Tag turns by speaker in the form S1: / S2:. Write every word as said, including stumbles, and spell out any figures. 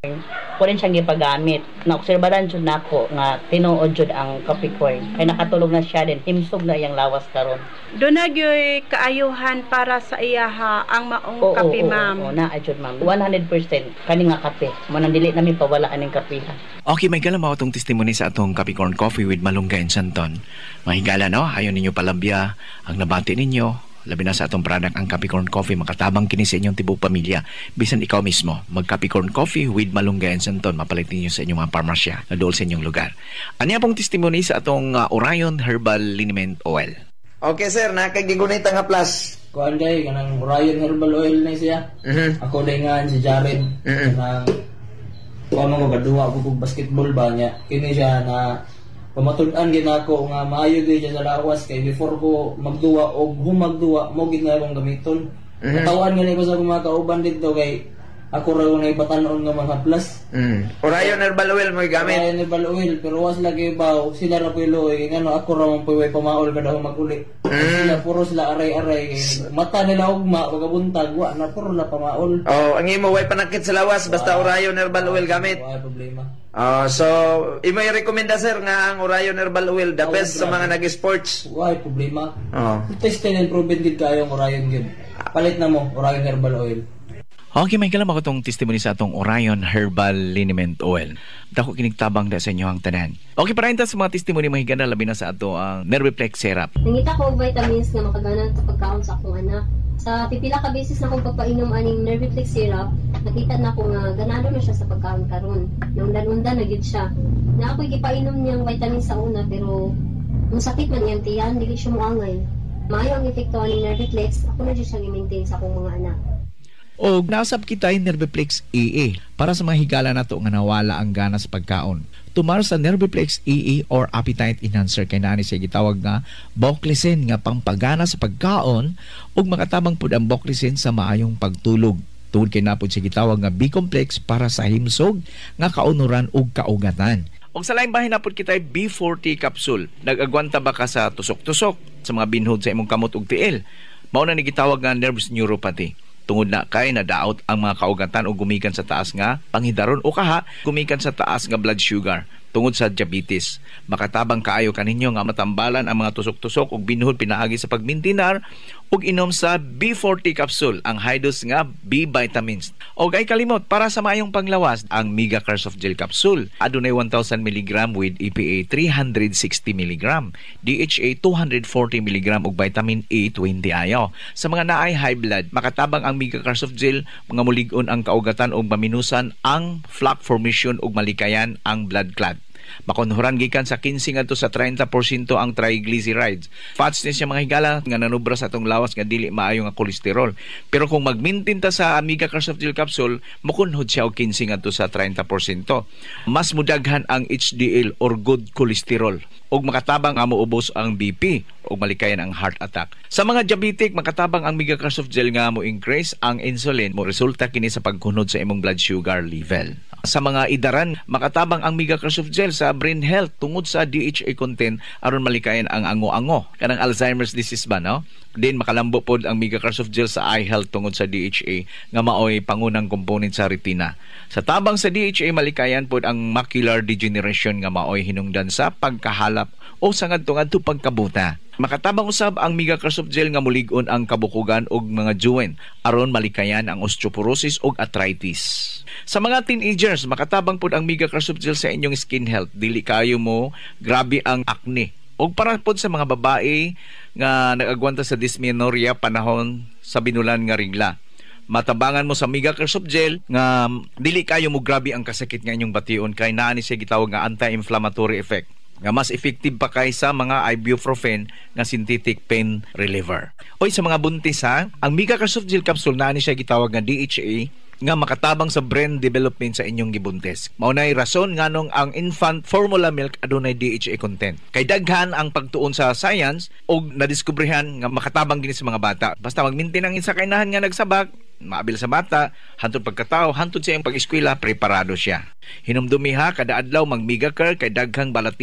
S1: Kunin siyang gipagamit. Naobserbahan jud nako nga tinuod jud ang Capricorn. Kay nakatulog na siya din. Himsog na iyang lawas karon.
S2: Doon nagyoy kaayuhan para sa iyaha ang maong
S1: Oo,
S2: kape,
S1: oo,
S2: ma'am.
S1: Oo, na jud ma'am. one hundred percent kani nga kape. Mo nang dili namin pawalaan ning kapihan.
S3: Okay, may galamaw itong testimony sa atong Capricorn Coffee with Malunggay and Santon. Mahigala, no? Ayaw ninyo palabya ang nabati ninyo. Labi na sa atong product ang Capricorn Coffee, makatabang kini sa inyong tibok pamilya. Bisan ikaw mismo, mag Capricorn Coffee with Malunggay and Santon, mapalit ninyo sa inyong mga parmasya na dool sa inyong lugar. Ano pong testimony sa atong uh, Orion Herbal Liniment Oil?
S4: Okay sir, nakagigunit nga plus.
S5: Kuan day kanang Orion Herbal Oil na siya.
S4: Mhm.
S5: Ako day nga si Jared.
S4: Mhm.
S5: Kanang kuan mo gaduwa ko kog basketball ba niya. Kini siya na pamatud-an gid ako nga maayo gyud siya sa lawas kay before ko magduwa og humagduwa mo gid nga akong gamiton.
S4: Mhm.
S5: Katawan gani ko sa akong mga kauban dito kay ako raw nga ibatanon nga mga plus.
S4: Mm. Orion Herbal Oil mo gamit.
S5: Orion Herbal Oil pero was lagi ba sila ra piloy ngano ako raw ang puway pamaol kada ako maguli.
S4: Mm.
S5: Sila puro sila aray-aray kay mata nila ugma pagabuntag wa na puro la pamaol.
S4: Oh, ang imo way panakit sa lawas basta Orion Herbal Oil gamit.
S5: Wala problema.
S4: Oh, so imo i-recommenda sir nga ang Orion Herbal Oil the
S5: Oh,
S4: best sa
S5: grabe.
S4: mga nag-sports.
S5: Wala problema.
S4: Oh.
S5: Tested and proven gid kayo ang Orion gyud. Palit na mo Orion Herbal Oil.
S3: Okay, may galamaw itong testimony sa atong Orion Herbal Liniment Oil. Dako kinigtabang da sa inyo ang tanan. Okay, para sa mga testimony mahigana labi na sa ato ang Nerviplex Syrup.
S6: Nangita ko og vitamins nga makaganan sa pagkaon sa akong anak. Sa pipila ka beses na akong pagpainom aning Nerviplex syrup, nakita na ko nga ganado na siya sa pagkaon karon. Nungdan-undan na gyud siya. Na ako gipainom niyang vitamins sa una pero kung sakit man iyang tiyan, dili siya moangay. Maayo ang epekto aning Nerviplex, ako na gyud siya i-maintain sa akong mga anak.
S3: O nasab kita yung Nerviplex A A para sa mga higala nato nga nawala ang gana sa pagkaon. Tumar sa Nerviplex A A or Appetite Enhancer kay nani siya gitawag nga Boclicin nga pangpagana sa pagkaon ug makatabang pud ang Boclicin sa maayong pagtulog. Tungod kay napod siya gitawag nga B-complex para sa himsog nga kaunuran ug kaugatan. Og sa lain bahin napod kita B forty capsule. Nag-agwanta ba ka sa tusok-tusok sa mga binhod sa imong kamot ug tiil? Mao na ni gitawag nga nervous neuropathy. Tungod na kay nadaot ang mga kaugatan o gumikan sa taas nga panghidaron o kaha gumikan sa taas nga blood sugar tungod sa diabetes. Makatabang kaayo kaninyo nga matambalan ang mga tusok-tusok ug binuhod pinaagi sa pagmintinar ug inom sa B forty capsule ang high dose nga B vitamins. Og ay kalimot para sa maayong panglawas ang Mega Cares of Gel capsule adunay one thousand milligrams with E P A three hundred sixty milligrams, D H A two hundred forty milligrams ug vitamin A twenty ayaw. Sa mga naay high blood, makatabang ang Mega Cares of Gel mga mulig-on ang kaugatan ug maminusan ang plaque formation ug malikayan ang blood clot. Makonhuran gikan sa fifteen ngadto sa thirty percent ang triglycerides. Fats ni siya mga higala nga nanubra sa atong lawas nga dili maayo nga kolesterol. Pero kung mag-maintain ta sa Amiga Cares of Gel capsule, makunhod siya og fifteen ngadto sa thirty percent. Mas mudaghan ang H D L or good cholesterol ug makatabang nga moubos ang B P ug malikayan ang heart attack. Sa mga diabetic, makatabang ang Mega Cares of Gel nga mo increase ang insulin, mo resulta kini sa pagkunod sa imong blood sugar level. Sa mga idaran, makatabang ang Mega Cares of Gel sa brain health tungod sa D H A content aron malikayan ang ango-ango kanang Alzheimer's disease ba, no? Din makalambo pod ang Mega Cares of Gel sa eye health tungod sa D H A nga maoy pangunang component sa retina. Sa tabang sa D H A malikayan pod ang macular degeneration nga maoy hinungdan sa pagkahalap o sa ngadto-ngadto pagkabuta. Makatabang usab ang Mega Cares of Gel nga mulig-on ang kabukugan og mga joint aron malikayan ang osteoporosis ug arthritis. Sa mga teenagers, makatabang pod ang Mega Cares of Gel sa inyong skin health. Dili kayo mo grabe ang acne. Og para pod sa mga babae nga nag-agwanta sa dysmenorrhea panahon sa binulan nga regla. Matabangan mo sa Mega Cares of Gel nga dili kayo mo grabe ang kasakit nga inyong bation kay naa ni siya gitawag nga anti-inflammatory effect. Nga mas effective pa kaysa mga ibuprofen nga synthetic pain reliever. Oy sa mga buntis ha, ang Mega Cares of Gel capsule naa ni siya gitawag nga D H A nga makatabang sa brain development sa inyong gibuntis. Mao nay rason nganong ang infant formula milk adunay D H A content. Kay daghan ang pagtuon sa science og nadiskobrehan nga makatabang gini sa mga bata. Basta mag-maintain ang isa kainahan nga nagsabak, maabil sa bata, hantod pagkatao, hantod sa iyang pag-eskwela, preparado siya. Hinumdumi ha, kada adlaw mag Mega Care kay daghang balati